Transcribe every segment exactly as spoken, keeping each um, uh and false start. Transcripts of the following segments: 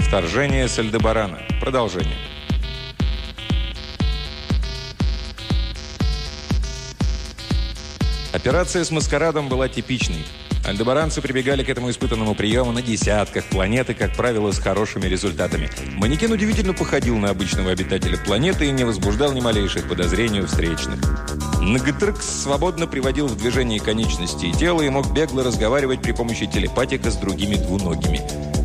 Вторжение с Альдебарана. Продолжение. Операция с маскарадом была типичной. Альдебаранцы прибегали к этому испытанному приему на десятках планет и, как правило, с хорошими результатами. Манекен удивительно походил на обычного обитателя планеты и не возбуждал ни малейших подозрений у встречных. Нгтркс свободно приводил в движение конечности и тело и мог бегло разговаривать при помощи телепатика с другими двуногими.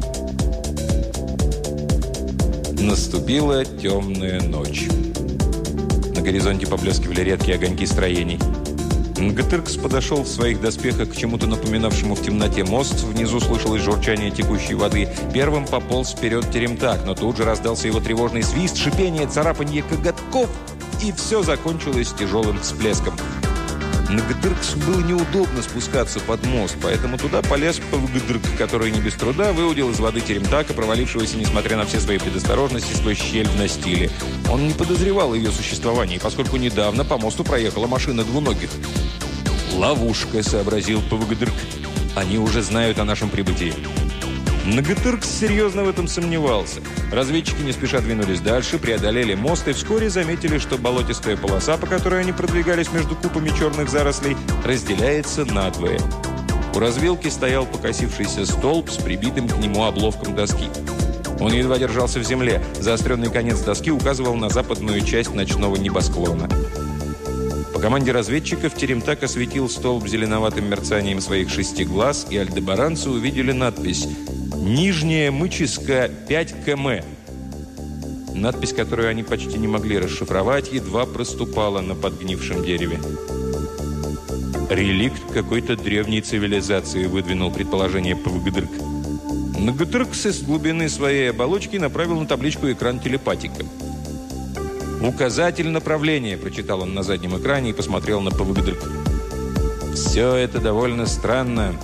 Наступила темная ночь. На горизонте поблескивали редкие огоньки строений. Нгтркс подошел в своих доспехах к чему-то напоминавшему в темноте мост. Внизу слышалось журчание текущей воды. Первым пополз вперед Теремтак, но тут же раздался его тревожный свист, шипение, царапанье коготков, и все закончилось тяжелым всплеском. Нгтрксу было неудобно спускаться под мост, поэтому туда полез Пвгдрк, который не без труда выудил из воды Теремтака, провалившегося, несмотря на все свои предосторожности, сквозь щель в настиле. Он не подозревал о ее существовании, поскольку недавно по мосту проехала машина двуногих. «Ловушка», — сообразил Пвгдрк. «Они уже знают о нашем прибытии». Нгтркс серьезно в этом сомневался. Разведчики не спеша двинулись дальше, преодолели мост и вскоре заметили, что болотистая полоса, по которой они продвигались между купами черных зарослей, разделяется надвое. У развилки стоял покосившийся столб с прибитым к нему обловком доски. Он едва держался в земле. Заостренный конец доски указывал на западную часть ночного небосклона. По команде разведчиков Теремтак осветил столб зеленоватым мерцанием своих шести глаз, и альдебаранцы увидели надпись «Нижняя Мыческа пять километров». Надпись, которую они почти не могли расшифровать, едва проступала на подгнившем дереве. «Реликт какой-то древней цивилизации», — выдвинул предположение Пвгдрк. Нгтркс из глубины своей оболочки направил на табличку экран телепатика. «Указатель направления», — прочитал он на заднем экране и посмотрел на Пвгдрк. «Все это довольно странно.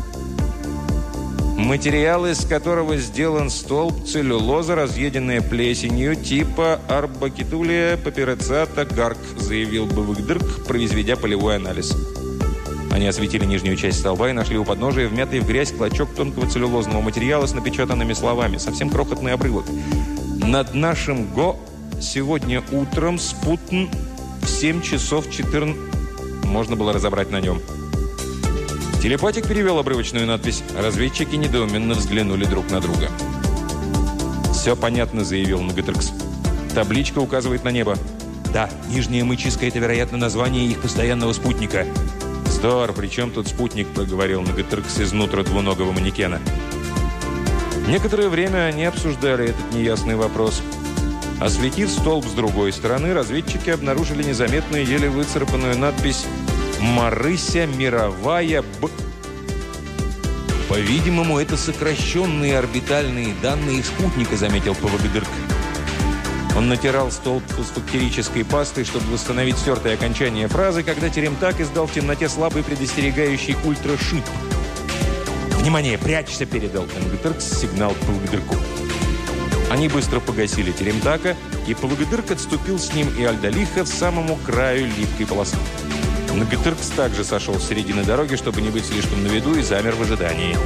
Материал, из которого сделан столб, целлюлоза, разъеденная плесенью, типа арбакитулия папирацата гарк», — заявил Пвгдрк, произведя полевой анализ. Они осветили нижнюю часть столба и нашли у подножия вмятый в грязь клочок тонкого целлюлозного материала с напечатанными словами. Совсем крохотный обрывок. «Над нашим Го сегодня утром спутн в семь часов четырнадцать...» Можно было разобрать на нем. Телепатик перевел обрывочную надпись. Разведчики недоуменно взглянули друг на друга. «Все понятно», — заявил Нгтркс. «Табличка указывает на небо». «Да, Нижняя Мыческа — это, вероятно, название их постоянного спутника». «Здор, при чем тут спутник?» — проговорил Нгтркс изнутра двуногого манекена. Некоторое время они обсуждали этот неясный вопрос. Осветив столб с другой стороны, разведчики обнаружили незаметную, еле выцарапанную надпись «Марыся мировая Б». «По-видимому, это сокращенные орбитальные данные их спутника», — заметил Пвгдрк. Он натирал столб фосфактерической пастой, чтобы восстановить стертые окончания фразы, когда Теремтак издал в темноте слабый предостерегающий ультрашип. «Внимание, прячься!» — передал Нгтркс сигнал Пвгдрку. Они быстро погасили Теремтака, и Пвгдрк отступил с ним и Альдалиха в самому краю липкой полосы. Нгтркс также сошел с середины дороги, чтобы не быть слишком на виду, и замер в ожидании.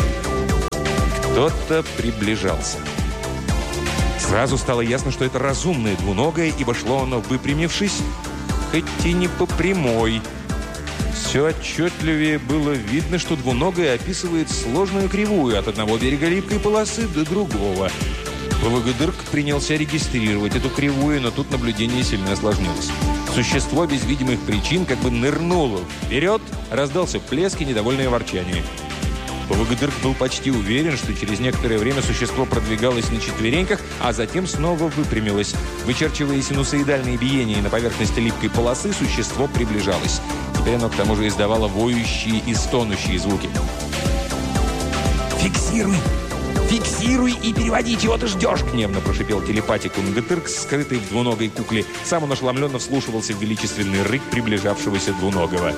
Кто-то приближался. Сразу стало ясно, что это разумное двуногое, ибо шло оно выпрямившись, хоть и не по прямой. Все отчетливее было видно, что двуногое описывает сложную кривую от одного берега липкой полосы до другого. Пвгдрк принялся регистрировать эту кривую, но тут наблюдение сильно осложнилось. Существо без видимых причин как бы нырнуло вперед, раздался плеск и недовольное ворчание. Пвгдрк был почти уверен, что через некоторое время существо продвигалось на четвереньках, а затем снова выпрямилось. Вычерчивая синусоидальные биения на поверхности липкой полосы, существо приближалось. Теперь оно к тому же издавало воющие и стонущие звуки. «Фиксируй! Фиксируй и переводи, чего ты ждешь!» — гневно прошипел телепатик Нгтркс, скрытый в двуногой кукле. Сам он ошеломленно вслушивался в величественный рык приближавшегося двуногого.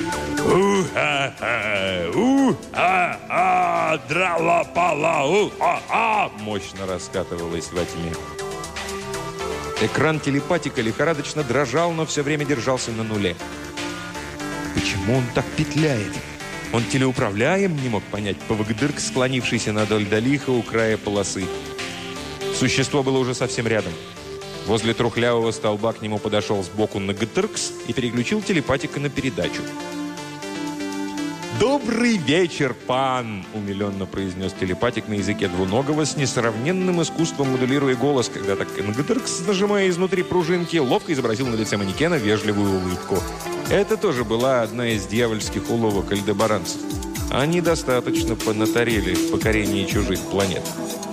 «У-ха-ха! У-ха-ха! Драла-пала! У-ха-ха!» мощно раскатывалось во тьме. Экран телепатика лихорадочно дрожал, но все время держался на нуле. Почему он так петляет? Он телеуправляем, не мог понять Пвгдрк, склонившийся над Альдалиха у края полосы. Существо было уже совсем рядом. Возле трухлявого столба к нему подошел сбоку Нгтыркс и переключил телепатика на передачу. «Добрый вечер, пан!» – умиленно произнес телепатик на языке двуногого с несравненным искусством, моделируя голос, когда так Нгтыркс, нажимая изнутри пружинки, ловко изобразил на лице манекена вежливую улыбку. Это тоже была одна из дьявольских уловок альдебаранцев. Они достаточно понатарели в покорении чужих планет.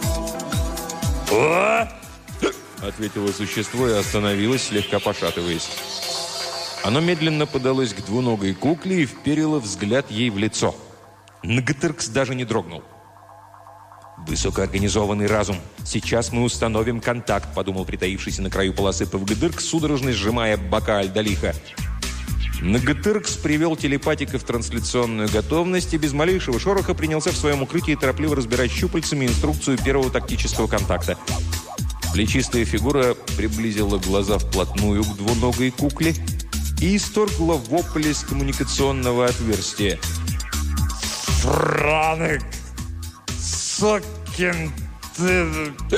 «О!» – ответило существо и остановилось, слегка пошатываясь. Оно медленно подалось к двуногой кукле и вперило взгляд ей в лицо. Нгтыркс даже не дрогнул. «Высокоорганизованный разум. Сейчас мы установим контакт», – подумал притаившийся на краю полосы ПВГДырк, судорожно сжимая бока Альдалиха. Нгтыркс привел телепатика в трансляционную готовность и без малейшего шороха принялся в своем укрытии торопливо разбирать щупальцами инструкцию первого тактического контакта. Плечистая фигура приблизила глаза вплотную к двуногой кукле и исторгла вопль из коммуникационного отверстия. «Франик! Сокин ты...»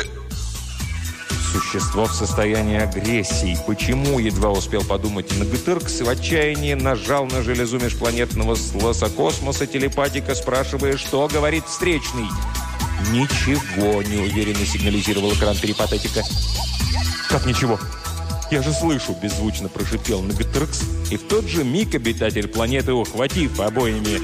Существо в состоянии агрессии. Почему, едва успел подумать Нгтыркс, в отчаянии нажал на железу межпланетного слоса космоса телепатика, спрашивая, что говорит встречный. «Ничего», – неуверенно сигнализировал экран перипатетика. «Как ничего? Я же слышу», – беззвучно прошипел Нгтыркс, и в тот же миг обитатель планеты, ухватив обоими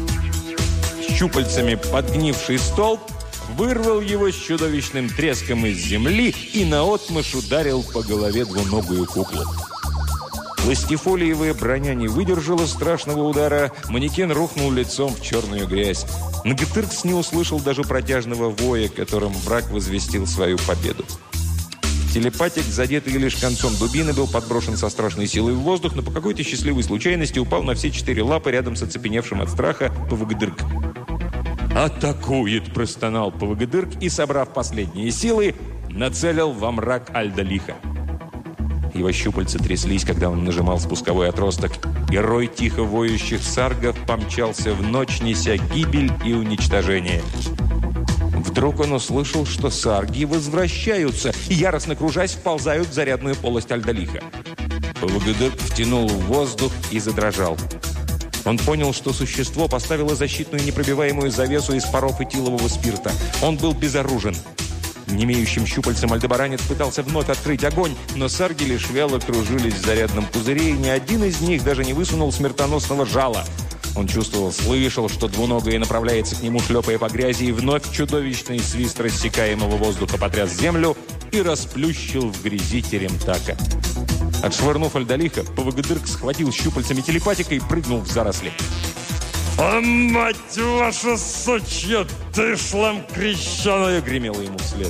щупальцами подгнивший столб, вырвал его с чудовищным треском из земли и наотмашь ударил по голове двуногую куклу. Пластифолиевая броня не выдержала страшного удара, манекен рухнул лицом в черную грязь. Нгтыркс не услышал даже протяжного воя, которым враг возвестил свою победу. Телепатик, задетый лишь концом дубины, был подброшен со страшной силой в воздух, но по какой-то счастливой случайности упал на все четыре лапы рядом с оцепеневшим от страха ПВГДырк. «Атакует!» – простонал ПВГДырк и, собрав последние силы, нацелил во мрак Альдалиха. Его щупальца тряслись, когда он нажимал спусковой отросток, и рой тихо воющих саргов помчался в ночь, неся гибель и уничтожение. Вдруг он услышал, что сарги возвращаются и, яростно кружась, вползают в зарядную полость Альдалиха. ПВГДырк втянул в воздух и задрожал. Он понял, что существо поставило защитную непробиваемую завесу из паров этилового спирта. Он был безоружен. Немеющим щупальцем альдебаранец пытался вновь открыть огонь, но сарги лишь вяло кружились в зарядном пузыре, и ни один из них даже не высунул смертоносного жала. Он чувствовал, слышал, что двуногое направляется к нему, шлепая по грязи, и вновь чудовищный свист рассекаемого воздуха потряс землю и расплющил в грязи теремтака. Отшвырнув Альдалиха, ПВГДырк схватил щупальцами телепатика и прыгнул в заросли. «А мать ваша сучья, ты шлам крещеная!» — гремело ему вслед.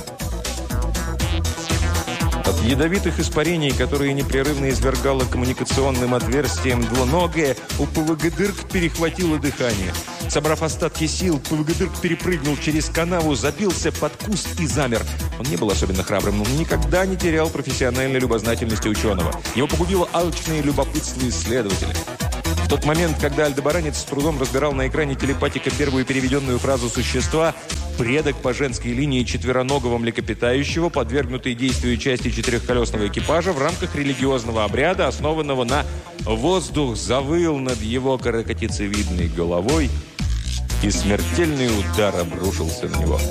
От ядовитых испарений, которые непрерывно извергало коммуникационным отверстием двуногое, у ПВГДырк перехватило дыхание. Собрав остатки сил, ПВГДырк перепрыгнул через канаву, забился под куст и замер. Он не был особенно храбрым, но никогда не терял профессиональной любознательности ученого. Его погубило алчное любопытство исследователя. В тот момент, когда альдебаранец с трудом разбирал на экране телепатика первую переведенную фразу существа, предок по женской линии четвероногого млекопитающего, подвергнутый действию части четырехколесного экипажа в рамках религиозного обряда, основанного на «воздух завыл над его каракатицевидной головой», и смертельный удар обрушился на него.